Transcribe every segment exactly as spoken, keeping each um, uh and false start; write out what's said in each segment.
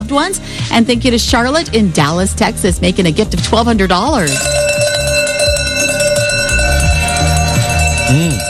loved ones. And thank you to Charlotte in Dallas, Texas, making a gift of twelve hundred dollars. Mm.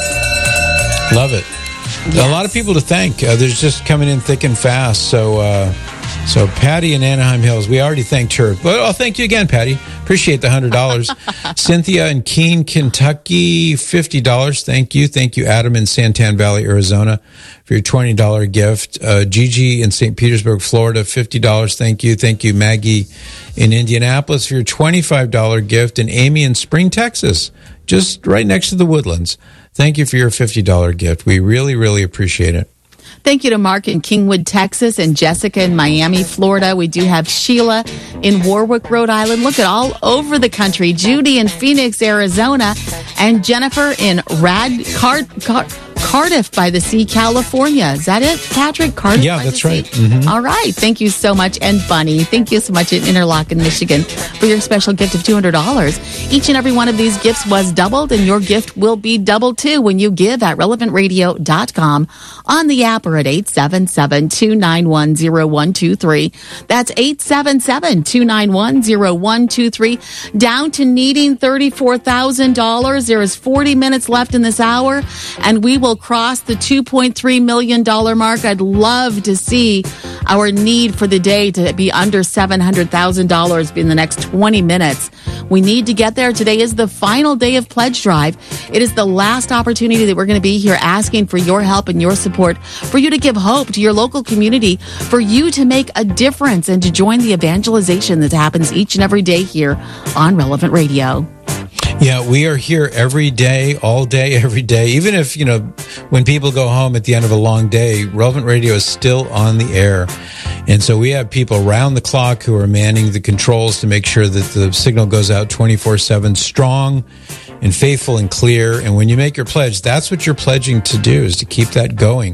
Love it. Yes. A lot of people to thank. Uh, there's just coming in thick and fast. So, uh, so Patty in Anaheim Hills, we already thanked her. But I'll thank you again, Patty. Appreciate the one hundred dollars. Cynthia in Keene, Kentucky, fifty dollars. Thank you. Thank you, Adam in Santan Valley, Arizona, for your twenty dollars gift. Uh, Gigi in Saint Petersburg, Florida, fifty dollars. Thank you. Thank you, Maggie in Indianapolis, for your twenty-five dollars gift. And Amy in Spring, Texas, just right next to the Woodlands. Thank you for your fifty dollars gift. We really, really appreciate it. Thank you to Mark in Kingwood, Texas, and Jessica in Miami, Florida. We do have Sheila in Warwick, Rhode Island. Look at all over the country. Judy in Phoenix, Arizona, and Jennifer in Rad Car- Car- Cardiff by the Sea, California. Is that it, Patrick? Cardiff yeah, by that's the right. Sea? Mm-hmm. All right. Thank you so much. And Bunny, thank you so much in Interlochen, Michigan, for your special gift of two hundred dollars. Each and every one of these gifts was doubled, and your gift will be doubled too when you give at relevant radio dot com, on the app, or at eight seven seven, two nine one, zero one two three. That's eight seven seven, two nine one, zero one two three. Down to needing thirty-four thousand dollars. There is forty minutes left in this hour, and we will cross the two point three million dollars mark. I'd love to see our need for the day to be under seven hundred thousand dollars in the next twenty minutes. We need to get there. Today is the final day of Pledge Drive. It is the last opportunity that we're going to be here asking for your help and your support, for you to give hope to your local community, for you to make a difference and to join the evangelization that happens each and every day here on Relevant Radio. Yeah, we are here every day, all day, every day. Even if, you know, when people go home at the end of a long day, Relevant Radio is still on the air. And so we have people around the clock who are manning the controls to make sure that the signal goes out twenty-four seven, strong and faithful and clear. And when you make your pledge, that's what you're pledging to do, is to keep that going.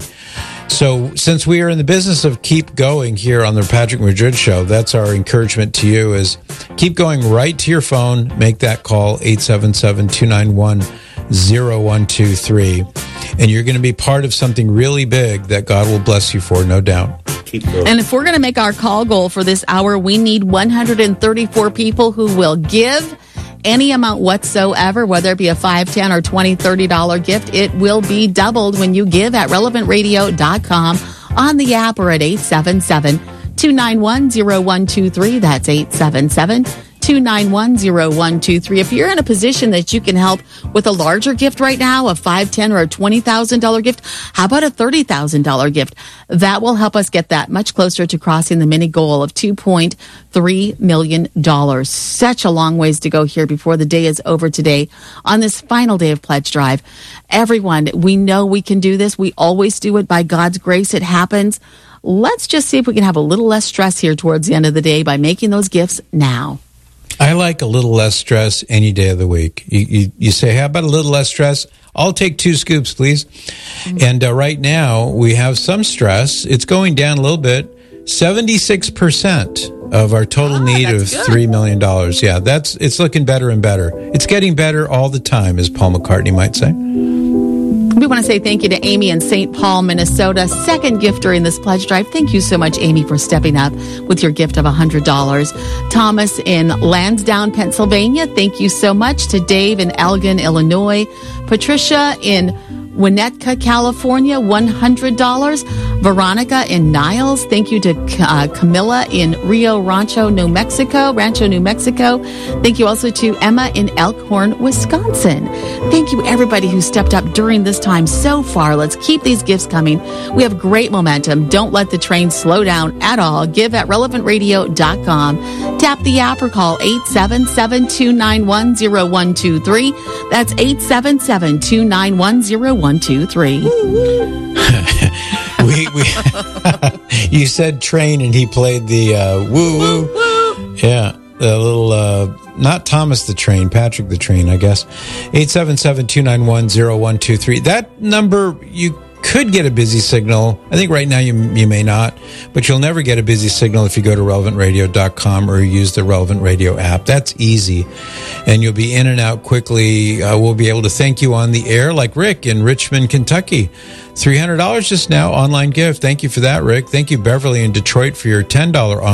So since we are in the business of keep going here on the Patrick Madrid Show, that's our encouragement to you, is keep going right to your phone. Make that call, eight seven seven, two nine one, zero one two three. And you're going to be part of something really big that God will bless you for, no doubt. Keep going. And if we're going to make our call goal for this hour, we need one hundred thirty-four people who will give any amount whatsoever, whether it be a five, ten, or twenty, thirty dollars gift. It will be doubled when you give at relevant radio dot com, on the app, or at eight seven seven, two nine one, zero one two three. That's eight seven seven, two nine one, zero one two three. If you're in a position that you can help with a larger gift right now, a five, ten, or a twenty thousand dollars gift, how about a thirty thousand dollars gift? That will help us get that much closer to crossing the mini goal of two point three million dollars. Such a long ways to go here before the day is over today on this final day of Pledge Drive. Everyone, we know we can do this. We always do it by God's grace. It happens. Let's just see if we can have a little less stress here towards the end of the day by making those gifts now. I like a little less stress any day of the week. You, you, you say, how about a little less stress? I'll take two scoops, please. Mm-hmm. And uh, right now, we have some stress. It's going down a little bit. seventy-six percent of our total ah, need of good. three million dollars. Yeah, that's it's looking better and better. It's getting better all the time, as Paul McCartney might say. We want to say thank you to Amy in Saint Paul, Minnesota, second gift during this pledge drive. Thank you so much, Amy, for stepping up with your gift of one hundred dollars. Thomas in Lansdowne, Pennsylvania, thank you so much. To Dave in Elgin, Illinois. Patricia in Winnetka, California, one hundred dollars. Veronica in Niles, thank you to uh, Camilla in Rio Rancho, New Mexico, Rancho, New Mexico. Thank you also to Emma in Elkhorn, Wisconsin. Thank you, everybody who stepped up during this time so far. Let's keep these gifts coming. We have great momentum. Don't let the train slow down at all. Give at relevant radio dot com. Tap the app or call eight seven seven, two nine one, zero one two three. That's eight seven seven, two nine one, zero one two three. we, we You said train and he played the uh, woo woo. woo. Yeah, the little, uh, not Thomas the Train, Patrick the Train, I guess. eight seven seven, two nine one, zero one two three. That number, you could get a busy signal. I think right now you you may not, but you'll never get a busy signal if you go to relevant radio dot com or use the Relevant Radio app. That's easy, and you'll be in and out quickly. Uh, we'll be able to thank you on the air, like Rick in Richmond, Kentucky. three hundred dollars just now, online gift. Thank you for that, Rick. Thank you, Beverly in Detroit, for your ten dollars